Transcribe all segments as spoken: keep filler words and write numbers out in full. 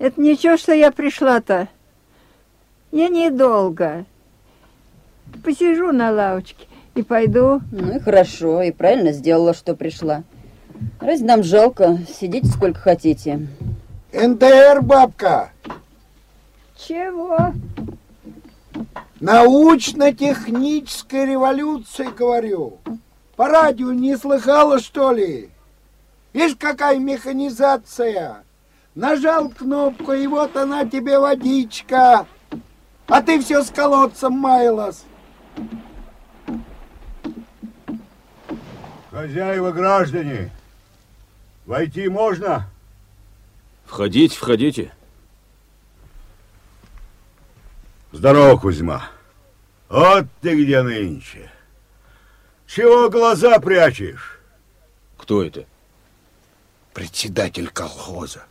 Это ничего, что я пришла-то. Я недолго. Посижу на лавочке и пойду. Ну и хорошо, и правильно сделала, что пришла. Разве нам жалко? Сидите сколько хотите. эн дэ эр, бабка. Чего? Научно-техническая революция, говорю. По радио не слыхала, что ли? Видишь, какая механизация. Нажал кнопку, и вот она тебе водичка. А ты все с колодцем маялась. Хозяева, граждане, войти можно? Входите, входите. Здорово, Кузьма. Вот ты где нынче. Чего глаза прячешь? Кто это? Председатель колхоза.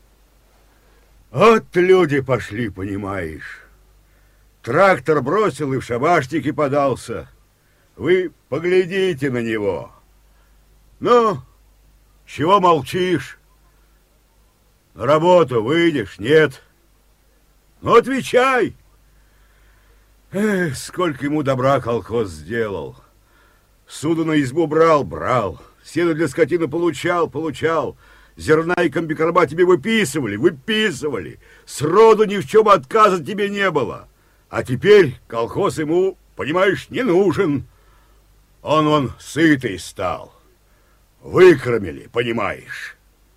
Вот люди пошли, понимаешь. Трактор бросил и в шабашники подался. Вы поглядите на него. Ну, чего молчишь? На работу выйдешь, нет? Ну, отвечай. Эх, сколько ему добра колхоз сделал. Суду на избу брал, брал. Сено для скотины получал, получал. Зерна и комбикорма тебе выписывали, выписывали. Сроду ни в чем отказа тебе не было. А теперь колхоз ему, понимаешь, не нужен. Он, он сытый стал. Выкормили, понимаешь.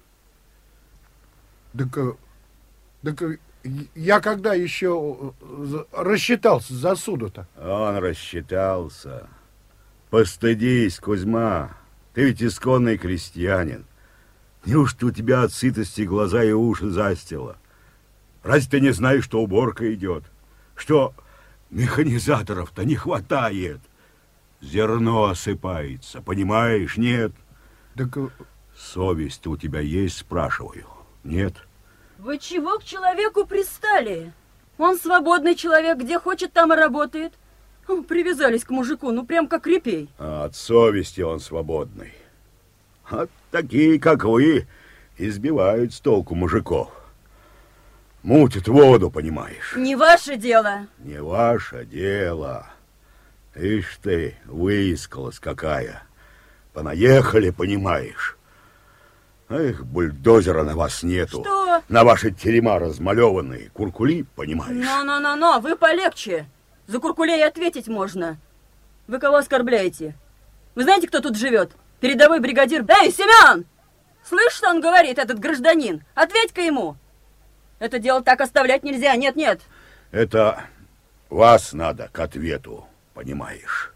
Так, так я когда еще рассчитался за суду-то? Он рассчитался. Постыдись, Кузьма. Ты ведь исконный крестьянин. Неужто у тебя от сытости глаза и уши застило? Разве ты не знаешь, что уборка идет? Что механизаторов-то не хватает? Зерно осыпается, понимаешь? Нет. Так... Совесть у тебя есть, спрашиваю? Нет? Вы чего к человеку пристали? Он свободный человек, где хочет, там и работает. Привязались к мужику, ну прям как репей. А от совести он свободный. А такие, как вы, избивают с толку мужиков. Мутят воду, понимаешь? Не ваше дело. Не ваше дело. Ишь ты, выискалась какая. Понаехали, понимаешь. Эх, бульдозера на вас нету. Что? На ваши терема размалеванные куркули, понимаешь? Но-но-но-но, вы полегче. За куркулей ответить можно. Вы кого оскорбляете? Вы знаете, кто тут живет? Передовой бригадир... Эй, Семен! Слышь, что он говорит, этот гражданин? Ответь-ка ему. Это дело так оставлять нельзя, нет-нет. Это вас надо к ответу, понимаешь?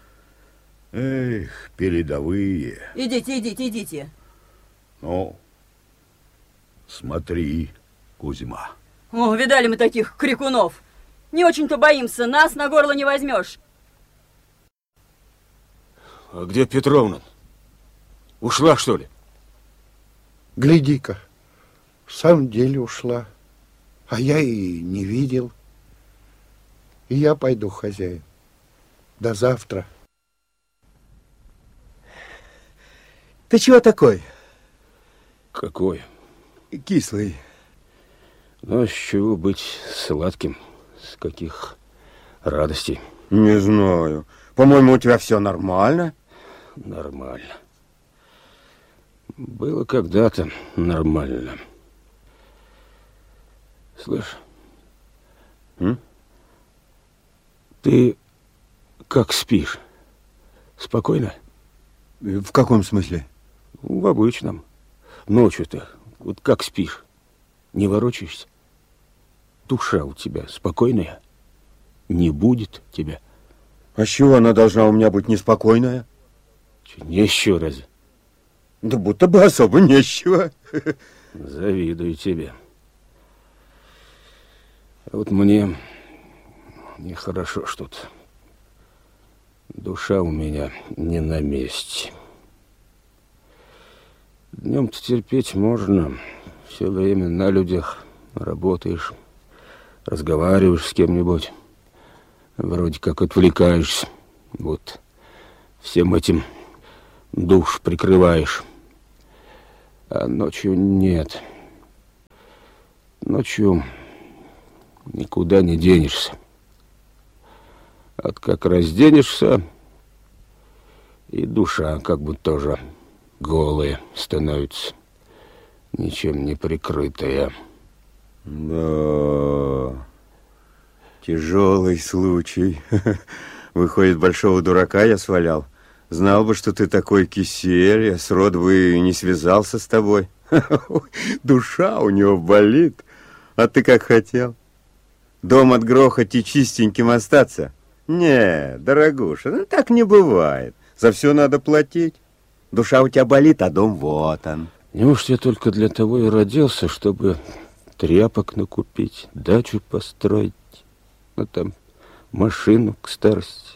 Эх, передовые. Идите, идите, идите. Ну, смотри, Кузьма. О, видали мы таких крикунов. Не очень-то боимся, нас на горло не возьмешь. А где Петровна? Ушла, что ли? Гляди-ка, в самом деле ушла. А я и не видел. И я пойду, хозяин. До завтра. Ты чего такой? Какой? Кислый. Ну, с чего быть сладким? С каких радостей? Не знаю. По-моему, у тебя все нормально. Нормально. Было когда-то нормально. Слышь, М? ты как спишь? Спокойно? В каком смысле? В обычном. Ночью-то вот как спишь? Не ворочаешься? Душа у тебя спокойная? Не будет тебя? А с чего она должна у меня быть неспокойная? Не еще раз. Да будто бы особо нечего. Завидую тебе. А вот мне нехорошо что-то. Душа у меня не на месте. Днем-то терпеть можно. Все время на людях работаешь, разговариваешь с кем-нибудь. Вроде как отвлекаешься. Вот всем этим душ прикрываешь. А ночью нет. Ночью никуда не денешься. От как разденешься, и душа как бы тоже голая становится, ничем не прикрытая. Да, тяжелый случай. Выходит, большого дурака я свалял. Знал бы, что ты такой кисель, я сроду бы не связался с тобой. Душа у него болит. А ты как хотел? Дом от грохоти чистеньким остаться? Не, дорогуша, ну так не бывает. За все надо платить. Душа у тебя болит, а дом вот он. Неужто я только для того и родился, чтобы тряпок накупить, дачу построить, ну там машину к старости?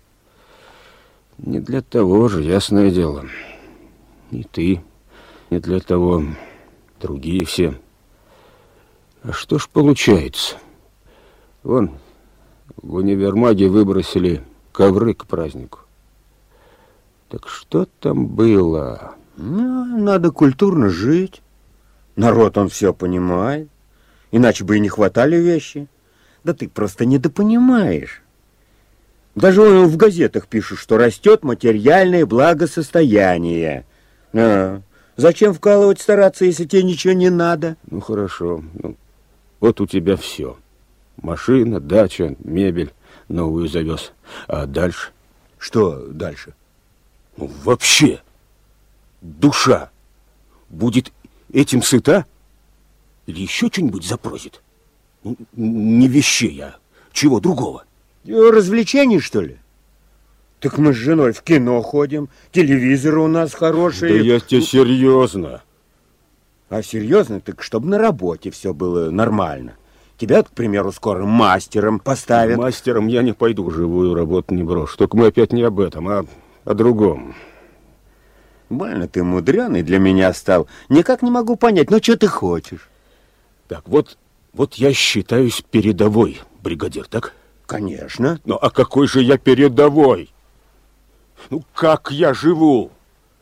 Не для того же, ясное дело. И ты не для того, другие все. А что ж получается? Вон, в универмаге выбросили ковры к празднику. Так что там было? Ну, надо культурно жить. Народ, он все понимает. Иначе бы и не хватали вещи. Да ты просто недопонимаешь. Даже он в газетах пишет, что растет материальное благосостояние. А, зачем вкалывать, стараться, если тебе ничего не надо? Ну, хорошо. Ну, вот у тебя все. Машина, дача, мебель новую завез. А дальше? Что дальше? Ну, вообще, душа будет этим сыта? Или еще что-нибудь запросит? Ну, не вещей, а чего другого? Развлечений, что ли? Так мы с женой в кино ходим, телевизоры у нас хорошие. Да я тебе серьезно. А серьезно? Так чтобы на работе все было нормально. Тебя, к примеру, скоро мастером поставят. Мастером я не пойду, живую работу не брошу. Только мы опять не об этом, а о другом. Больно ты мудреный для меня стал. Никак не могу понять, ну что ты хочешь? Так, вот, вот я считаюсь передовой бригадир, так? Конечно. Ну, а какой же я передовой? Ну, как я живу?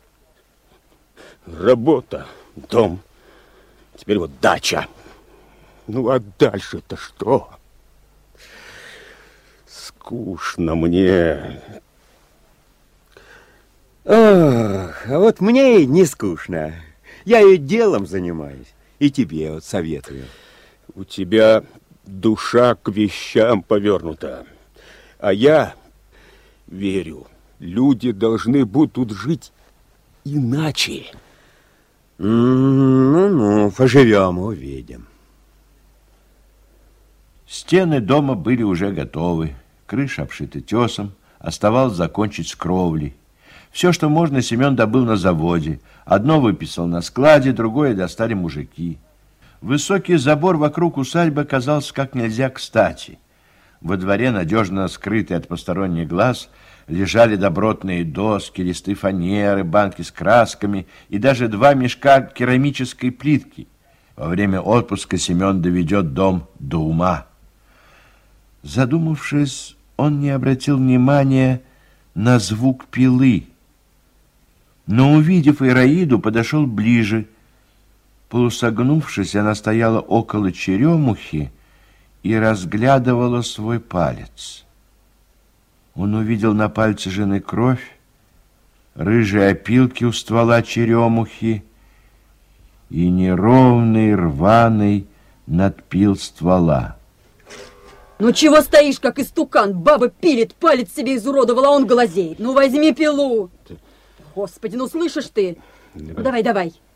Работа, дом, теперь вот дача. Ну, а дальше-то что? Скучно мне. Ох, а вот мне и не скучно. Я и делом занимаюсь. И тебе вот советую. У тебя душа к вещам повернута. А я верю, люди должны будут жить иначе. Ну-ну, поживем, увидим. Стены дома были уже готовы, крыша обшита тесом, оставалось закончить с кровлей. Все, что можно, Семен добыл на заводе. Одно выписал на складе, другое достали мужики. Высокий забор вокруг усадьбы оказался как нельзя кстати. Во дворе, надежно скрытый от посторонних глаз, лежали добротные доски, листы фанеры, банки с красками и даже два мешка керамической плитки. Во время отпуска Семен доведет дом до ума. Задумавшись, он не обратил внимания на звук пилы. Но, увидев Ираиду, подошел ближе. Полусогнувшись, она стояла около черемухи и разглядывала свой палец. Он увидел на пальце жены кровь, рыжие опилки у ствола черемухи и неровный рваный надпил ствола. Ну чего стоишь, как истукан? Баба пилит, палец себе изуродовала, а он глазеет. Ну возьми пилу. Господи, ну слышишь ты? Ну, давай, давай.